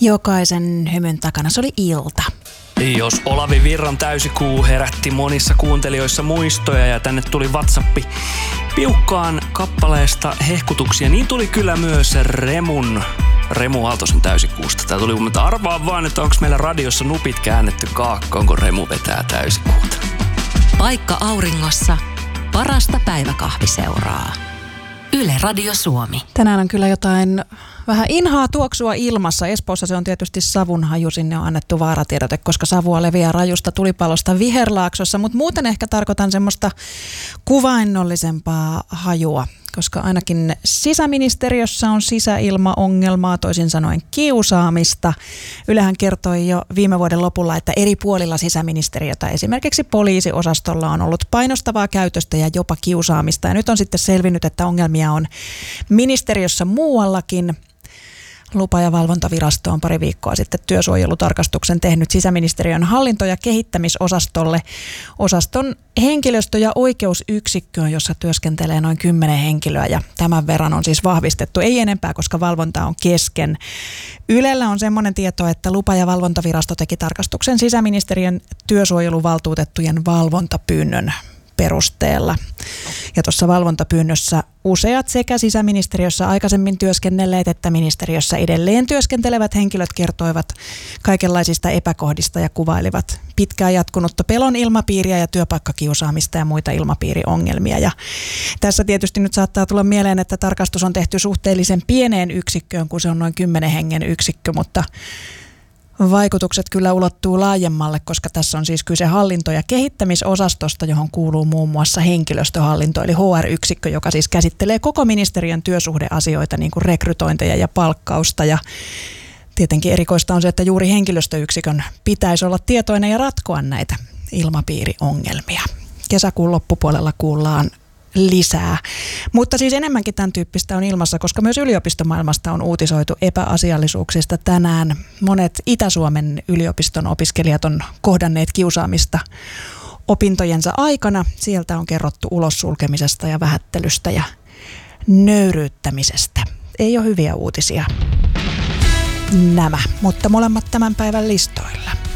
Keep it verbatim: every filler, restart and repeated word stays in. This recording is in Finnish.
Jokaisen hymyn takana se oli ilta. Jos Olavi Virran täysikuu herätti monissa kuuntelijoissa muistoja ja tänne tuli WhatsAppi piukkaan kappaleesta hehkutuksia, niin tuli kyllä myös Remun, Remu Aaltosen täysikuusta. Tää tuli, mutta arvaa vaan, että onko meillä radiossa nupit käännetty kaakkoon, kun Remu vetää täysikuuta. Paikka auringossa, parasta päiväkahviseuraa. Yle Radio Suomi. Tänään on kyllä jotain vähän inhaa tuoksua ilmassa. Espoossa se on tietysti savunhaju, sinne on annettu vaaratiedote, koska savua leviää rajusta tulipalosta Viherlaaksossa, mutta muuten ehkä tarkoitan semmoista kuvainnollisempaa hajua, koska ainakin sisäministeriössä on sisäilmaongelmaa, toisin sanoen kiusaamista. Ylehän kertoi jo viime vuoden lopulla, että eri puolilla sisäministeriötä, esimerkiksi poliisiosastolla, on ollut painostavaa käytöstä ja jopa kiusaamista. Ja nyt on sitten selvinnyt, että ongelmia on ministeriössä muuallakin. Lupa- ja valvontavirasto on pari viikkoa sitten työsuojelutarkastuksen tehnyt sisäministeriön hallinto- ja kehittämisosastolle. Osaston henkilöstö- ja oikeusyksikkö, jossa työskentelee noin kymmenen henkilöä, ja tämän verran on siis vahvistettu. Ei enempää, koska valvonta on kesken. Ylellä on semmoinen tieto, että lupa- ja valvontavirasto teki tarkastuksen sisäministeriön työsuojeluvaltuutettujen valvontapyynnön perusteella. Ja tuossa valvontapyynnössä useat sekä sisäministeriössä aikaisemmin työskennelleet että ministeriössä edelleen työskentelevät henkilöt kertoivat kaikenlaisista epäkohdista ja kuvailivat pitkään jatkunutta pelon ilmapiiriä ja työpaikkakiusaamista ja muita ilmapiiriongelmia. Ja tässä tietysti nyt saattaa tulla mieleen, että tarkastus on tehty suhteellisen pieneen yksikköön, kun se on noin kymmenen hengen yksikkö, mutta vaikutukset kyllä ulottuu laajemmalle, koska tässä on siis kyse hallinto- ja kehittämisosastosta, johon kuuluu muun muassa henkilöstöhallinto, eli H R-yksikkö, joka siis käsittelee koko ministeriön työsuhdeasioita, niin kuin rekrytointeja ja palkkausta. Ja tietenkin erikoista on se, että juuri henkilöstöyksikön pitäisi olla tietoinen ja ratkoa näitä ilmapiiriongelmia. Kesäkuun loppupuolella kuullaan lisää. Mutta siis enemmänkin tämän tyyppistä on ilmassa, koska myös yliopistomaailmasta on uutisoitu epäasiallisuuksista tänään. Monet Itä-Suomen yliopiston opiskelijat on kohdanneet kiusaamista opintojensa aikana. Sieltä on kerrottu ulos sulkemisesta ja vähättelystä ja nöyryyttämisestä. Ei ole hyviä uutisia nämä, mutta molemmat tämän päivän listoilla.